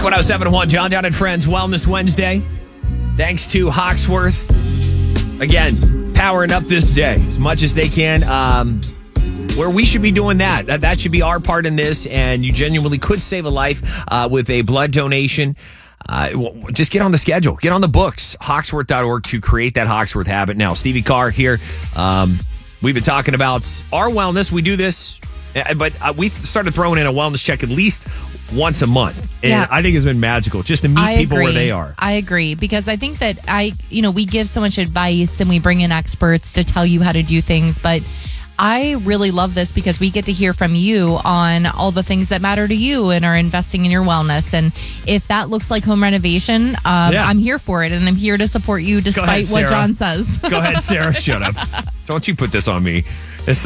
107.1, John Down and Friends, Wellness Wednesday. Thanks to Hawksworth. Again, powering up this day as much as they can. Where we should be doing that. That should be our part in this, and you genuinely could save a life with a blood donation. Just get on the schedule. Get on the books. Hawksworth.org to create that Hawksworth habit. Now, Stevie Carr here. We've been talking about our wellness. We do this, but we've started throwing in a wellness check at least once a month. And I think it's been magical just to meet people where they are. I agree, because I think that we give so much advice and we bring in experts to tell you how to do things, but I really love this because we get to hear from you on all the things that matter to you and are investing in your wellness. And if that looks like home renovation, I'm here for it, and I'm here to support you despite what John says. Go ahead, Sarah. Shut up. Don't you put this on me. Let's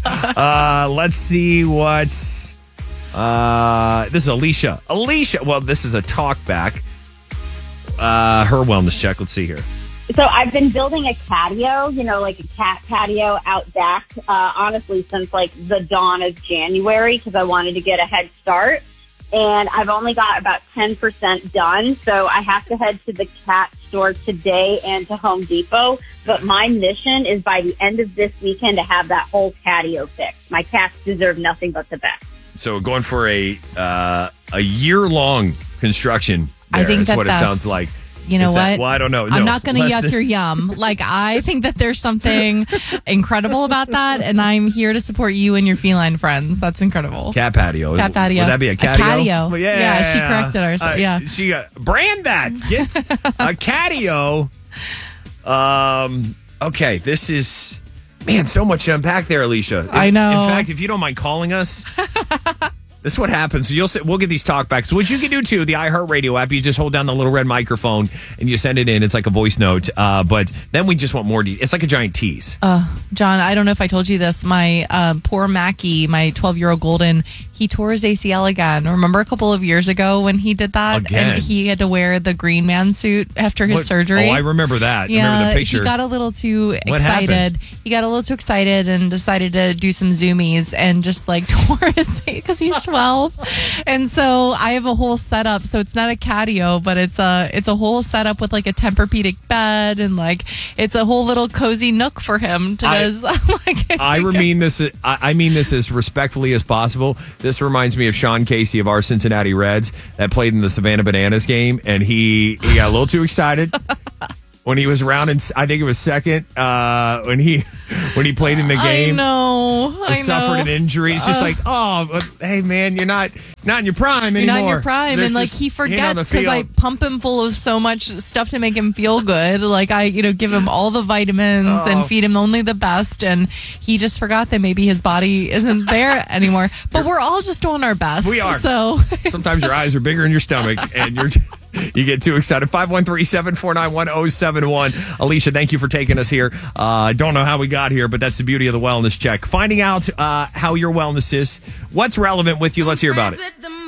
see what's... this is Alicia. Well, this is a talk back. Her wellness check. Let's see here. So I've been building a patio, like a cat patio out back, honestly, since like the dawn of January, because I wanted to get a head start. And I've only got about 10% done. So I have to head to the cat store today and to Home Depot. But my mission is by the end of this weekend to have that whole patio fixed. My cats deserve nothing but the best. So going for a year-long construction there, I think is what it sounds like. You know what? Well, I don't know. I'm not going to yuck your yum. Like, I think that there's something incredible about that, and I'm here to support you and your feline friends. That's incredible. Cat patio. Cat patio. Would that be a catio? A catio. Well, yeah, she corrected herself. She brand that. Get a catio. Okay, this is... Man, so much to unpack there, Alicia. I know. In fact, if you don't mind calling us... This is what happens. So we'll get these talkbacks, which you can do too. The iHeartRadio app, you just hold down the little red microphone and you send it in. It's like a voice note. But then we just want more. It's like a giant tease. John, I don't know if I told you this. My poor Mackie, my 12-year-old golden, he tore his ACL again. Remember a couple of years ago when he did that? Again. And he had to wear the Green Man suit after his surgery. Oh, I remember that. Yeah, I remember the picture. He got a little too excited. What happened? He got a little too excited and decided to do some zoomies and just like tore his, because he's 12. And so I have a whole setup. So it's not a catio, but it's a whole setup with like a Tempur-Pedic bed, and like it's a whole little cozy nook for him to I mean this as respectfully as possible. This reminds me of Sean Casey of our Cincinnati Reds that played in the Savannah Bananas game, and he got a little too excited when he was around, and I think it was second when he played in the game. I suffered an injury. It's just like, hey man, you're not in your prime anymore. You're not in your prime, and like he forgets because I pump him full of so much stuff to make him feel good. Like I, give him all the vitamins and feed him only the best, and he just forgot that maybe his body isn't there anymore. But we're all just doing our best. We are. So sometimes your eyes are bigger in your stomach, and you get too excited. 513-749-1071. Alicia, thank you for taking us here. I don't know how we got here, but that's the beauty of the wellness check. Finding out how your wellness is, what's relevant with you. Let's hear about it.